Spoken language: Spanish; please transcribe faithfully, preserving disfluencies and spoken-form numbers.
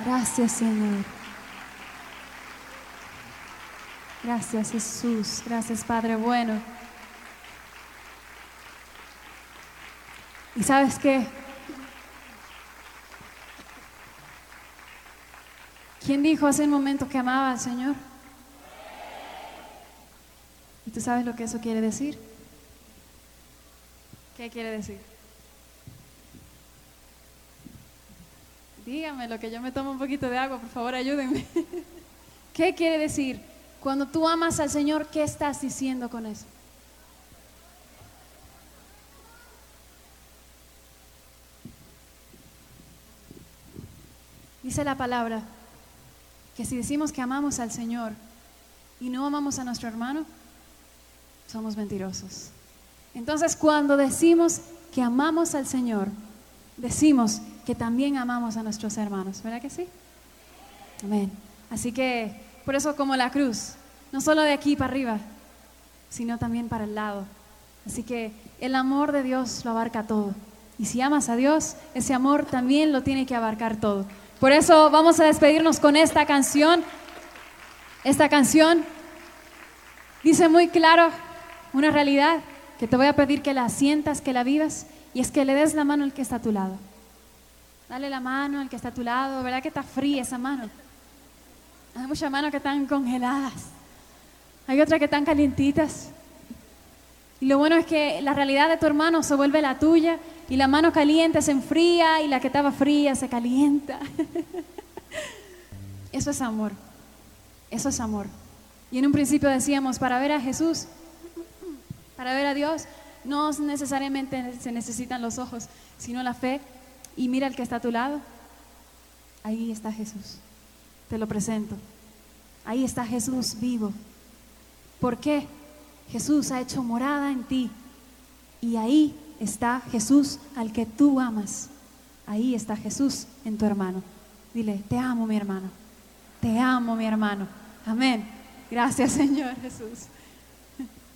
Gracias, Señor. Gracias, Jesús. Gracias, Padre bueno. ¿Y sabes qué? ¿Quién dijo hace un momento que amaba al Señor? ¿Y tú sabes lo que eso quiere decir? ¿Qué quiere decir? Dígame lo que yo me tomo un poquito de agua, por favor, ayúdenme. ¿Qué quiere decir? Cuando tú amas al Señor, ¿qué estás diciendo con eso? Dice la palabra que si decimos que amamos al Señor y no amamos a nuestro hermano, somos mentirosos. Entonces, cuando decimos que amamos al Señor, decimos que también amamos a nuestros hermanos, ¿verdad que sí? Amén. Así que, por eso como la cruz, no solo de aquí para arriba, sino también para el lado. Así que el amor de Dios lo abarca todo. Y si amas a Dios, ese amor también lo tiene que abarcar todo. Por eso vamos a despedirnos con esta canción. Esta canción dice muy claro una realidad que te voy a pedir que la sientas, que la vivas, y es que le des la mano al que está a tu lado. Dale la mano al que está a tu lado. ¿Verdad que está fría esa mano? Hay muchas manos que están congeladas. Hay otras que están calientitas. Y lo bueno es que la realidad de tu hermano se vuelve la tuya, y la mano caliente se enfría y la que estaba fría se calienta. Eso es amor. Eso es amor. Y en un principio decíamos, para ver a Jesús, para ver a Dios, no necesariamente se necesitan los ojos, sino la fe. Y mira el que está a tu lado. Ahí está Jesús. Te lo presento. Ahí está Jesús vivo. ¿Por qué? Jesús ha hecho morada en ti. Y ahí está Jesús al que tú amas. Ahí está Jesús en tu hermano. Dile, te amo, mi hermano. Te amo, mi hermano. Amén. Gracias, Señor Jesús.